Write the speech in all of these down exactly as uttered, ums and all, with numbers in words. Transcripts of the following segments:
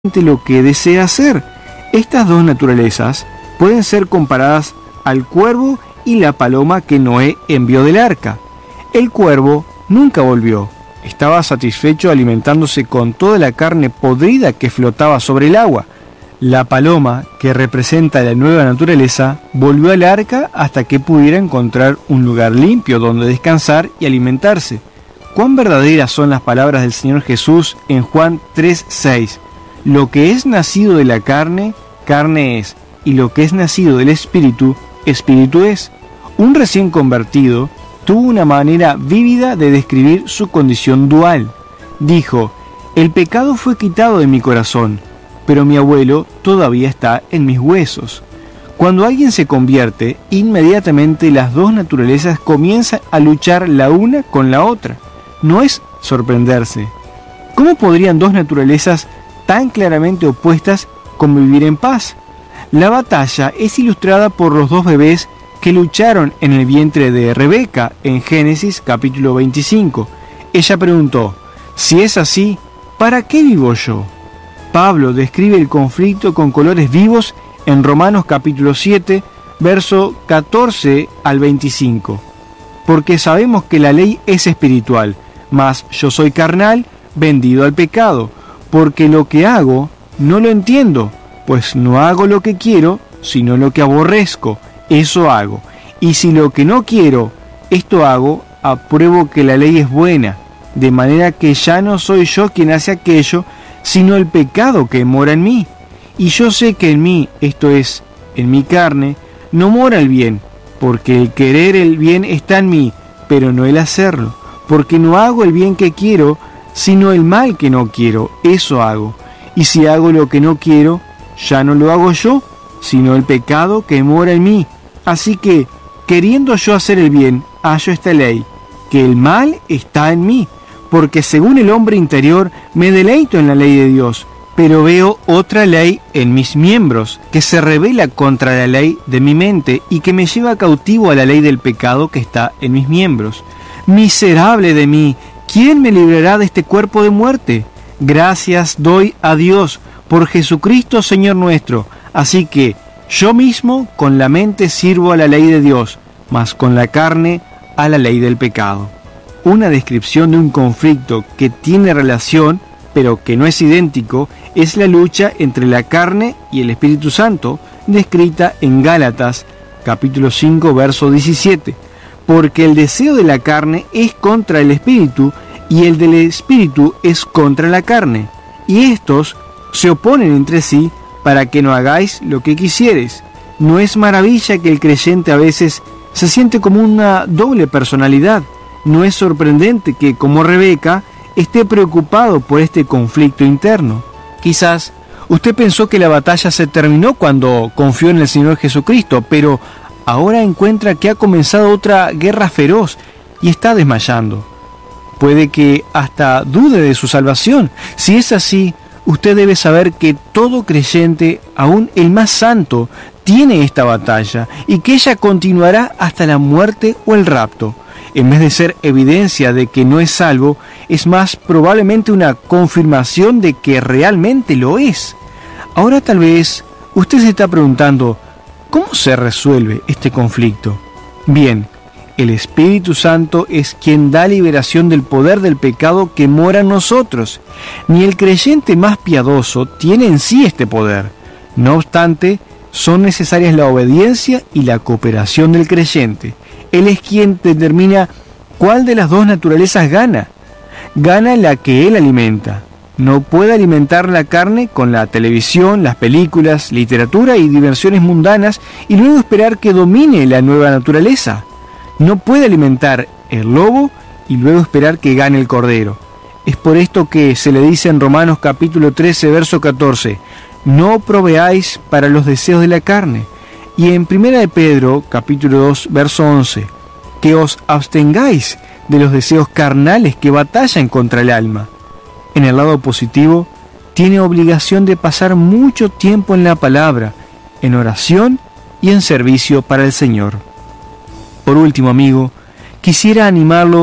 lo que desea hacer. Estas dos naturalezas pueden ser comparadas al cuervo y la paloma que Noé envió del arca. El cuervo nunca volvió. Estaba satisfecho alimentándose con toda la carne podrida que flotaba sobre el agua. La paloma, que representa la nueva naturaleza, volvió al arca hasta que pudiera encontrar un lugar limpio donde descansar y alimentarse. Cuán verdaderas son las palabras del Señor Jesús en Juan tres seis. Lo que es nacido de la carne, carne es, y lo que es nacido del Espíritu, Espíritu es. Un recién convertido tuvo una manera vívida de describir su condición dual. Dijo: el pecado fue quitado de mi corazón, pero mi abuelo todavía está en mis huesos. Cuando alguien se convierte, inmediatamente las dos naturalezas comienzan a luchar la una con la otra. No es sorprenderse. ¿Cómo podrían dos naturalezas tan claramente opuestas convivir en paz? La batalla es ilustrada por los dos bebés que lucharon en el vientre de Rebeca en Génesis capítulo veinticinco. Ella preguntó: si es así, ¿para qué vivo yo? Pablo describe el conflicto con colores vivos en Romanos capítulo siete, verso catorce al veinticinco. Porque sabemos que la ley es espiritual, mas yo soy carnal, vendido al pecado, porque lo que hago no lo entiendo, pues no hago lo que quiero, sino lo que aborrezco, eso hago. Y si lo que no quiero, esto hago, apruebo que la ley es buena, de manera que ya no soy yo quien hace aquello, sino el pecado que mora en mí. Y yo sé que en mí, esto es, en mi carne, no mora el bien, porque el querer el bien está en mí, pero no el hacerlo, porque no hago el bien que quiero, sino el mal que no quiero, eso hago. Y si hago lo que no quiero, ya no lo hago yo, sino el pecado que mora en mí. Así que, queriendo yo hacer el bien, hallo esta ley, que el mal está en mí, porque según el hombre interior me deleito en la ley de Dios, pero veo otra ley en mis miembros, que se rebela contra la ley de mi mente y que me lleva cautivo a la ley del pecado que está en mis miembros. Miserable de mí, ¿quién me librará de este cuerpo de muerte? Gracias doy a Dios por Jesucristo Señor nuestro. Así que yo mismo con la mente sirvo a la ley de Dios, mas con la carne a la ley del pecado. Una descripción de un conflicto que tiene relación, pero que no es idéntico, es la lucha entre la carne y el Espíritu Santo, descrita en Gálatas capítulo cinco, verso diecisiete. Porque el deseo de la carne es contra el Espíritu, y el del Espíritu es contra la carne, y estos se oponen entre sí para que no hagáis lo que quisieres. ¿No es maravilla que el creyente a veces se siente como una doble personalidad? No es sorprendente que, como Rebeca, esté preocupado por este conflicto interno. Quizás usted pensó que la batalla se terminó cuando confió en el Señor Jesucristo, pero ahora encuentra que ha comenzado otra guerra feroz y está desmayando. Puede que hasta dude de su salvación. Si es así, usted debe saber que todo creyente, aún el más santo, tiene esta batalla y que ella continuará hasta la muerte o el rapto. En vez de ser evidencia de que no es salvo, es más probablemente una confirmación de que realmente lo es. Ahora tal vez usted se está preguntando: ¿cómo se resuelve este conflicto? Bien, el Espíritu Santo es quien da liberación del poder del pecado que mora en nosotros. Ni el creyente más piadoso tiene en sí este poder. No obstante, son necesarias la obediencia y la cooperación del creyente. Él es quien determina cuál de las dos naturalezas gana. Gana la que él alimenta. No puede alimentar la carne con la televisión, las películas, literatura y diversiones mundanas y luego esperar que domine la nueva naturaleza. No puede alimentar el lobo y luego esperar que gane el cordero. Es por esto que se le dice en Romanos capítulo trece, verso catorce, no proveáis para los deseos de la carne. Y en primera de Pedro capítulo dos, verso once, que os abstengáis de los deseos carnales que batallan contra el alma. En el lado positivo, tiene obligación de pasar mucho tiempo en la palabra, en oración y en servicio para el Señor. Por último, amigo, quisiera animarlo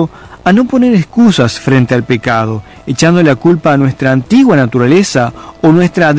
a no poner excusas frente al pecado, echando la culpa a nuestra antigua naturaleza o nuestra